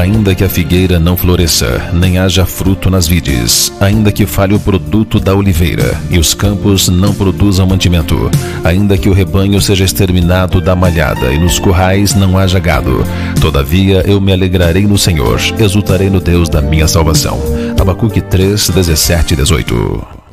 Ainda que a figueira não floresça, nem haja fruto nas vides, ainda que falhe o produto da oliveira, e os campos não produzam mantimento, ainda que o rebanho seja exterminado da malhada, e nos currais não haja gado, todavia eu me alegrarei no Senhor, exultarei no Deus da minha salvação. Abacuque 3, 17 e 18.